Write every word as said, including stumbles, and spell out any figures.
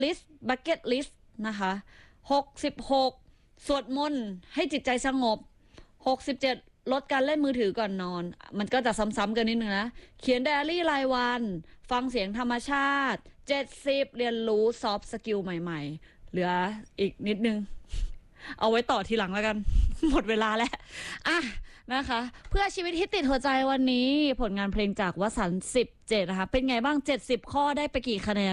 list bucket list นะคะหกสิบหกสวดมนต์ให้จิตใจสงบหกสิบเจ็ดลดการเล่นมือถือก่อนนอนมันก็จะซ้ำๆกันนิดนึงนะเขียนไดอารี่รายวันฟังเสียงธรรมชาติเจ็ดสิบเรียนรู้ซอฟต์สกิลใหม่ๆเหลืออีกนิดนึงเอาไว้ต่อทีหลังแล้วกัน หมดเวลาแล้วอ่ะนะคะเพื่อชีวิตที่ติดหัวใจวันนี้ผลงานเพลงจากวสันต์สิบเจ็ดนะคะเป็นไงบ้างเจ็ดสิบข้อได้ไปกี่คะแนน